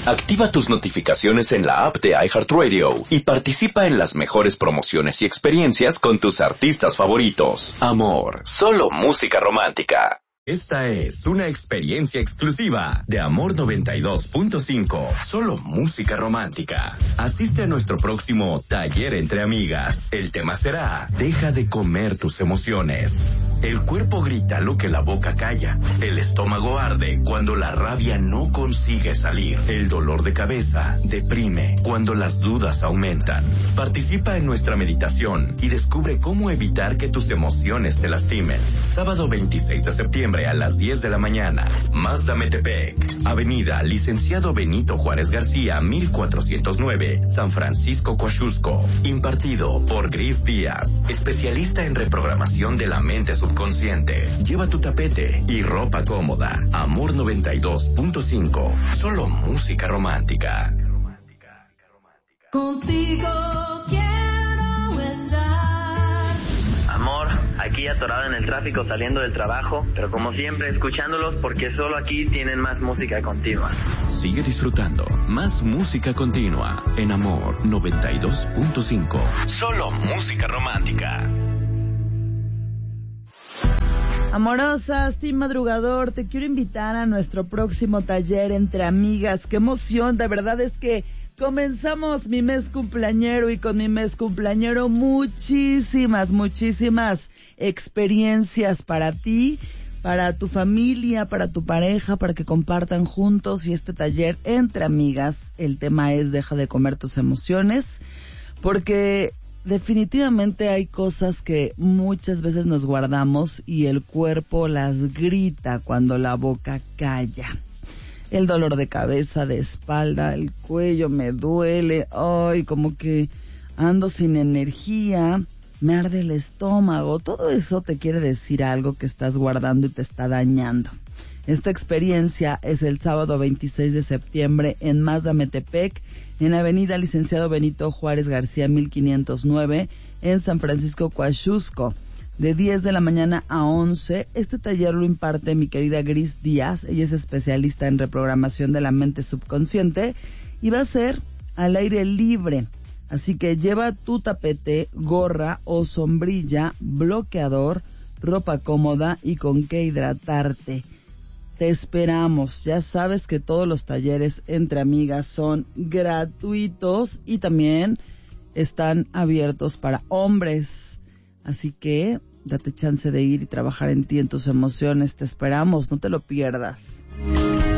Activa tus notificaciones en la app de iHeartRadio y participa en las mejores promociones y experiencias con tus artistas favoritos. Amor, solo música romántica. Esta es una experiencia exclusiva de Amor 92.5, solo música romántica. Asiste a nuestro próximo taller entre amigas. El tema será: deja de comer tus emociones. El cuerpo grita lo que la boca calla. El estómago arde cuando la rabia no consigue salir. El dolor de cabeza deprime cuando las dudas aumentan. Participa en nuestra meditación y descubre cómo evitar que tus emociones te lastimen. Sábado 26 de septiembre a las 10 de la mañana. Mazda Metepec, Avenida Licenciado Benito Juárez García, 1409, San Francisco, Coaxusco. Impartido por Gris Díaz, especialista en reprogramación de la mente subconsciente. Lleva tu tapete y ropa cómoda. Amor 92.5, solo música romántica. Contigo quiero estar. Amor, aquí atorado en el tráfico saliendo del trabajo, pero como siempre escuchándolos porque solo aquí tienen más música continua. Sigue disfrutando más música continua en Amor 92.5, solo música romántica. Amorosas, team madrugador, te quiero invitar a nuestro próximo taller entre amigas. ¡Qué emoción! De verdad es que comenzamos mi mes cumpleañero y con mi mes cumpleañero muchísimas experiencias para ti, para tu familia, para tu pareja, para que compartan juntos. Y este taller entre amigas, el tema es deja de comer tus emociones, porque definitivamente hay cosas que muchas veces nos guardamos y el cuerpo las grita cuando la boca calla. El dolor de cabeza, de espalda, el cuello me duele, ay, como que ando sin energía, me arde el estómago. Todo eso te quiere decir algo que estás guardando y te está dañando. Esta experiencia es el sábado 26 de septiembre en Mazda Metepec, en Avenida Licenciado Benito Juárez García 1509, en San Francisco, Coaxusco, de 10 de la mañana a 11. Este taller lo imparte mi querida Gris Díaz. Ella es especialista en reprogramación de la mente subconsciente y va a ser al aire libre. Así que lleva tu tapete, gorra o sombrilla, bloqueador, ropa cómoda y con qué hidratarte. Te esperamos. Ya sabes que todos los talleres entre amigas son gratuitos y también están abiertos para hombres. Así que date chance de ir y trabajar en ti, en tus emociones. Te esperamos, no te lo pierdas.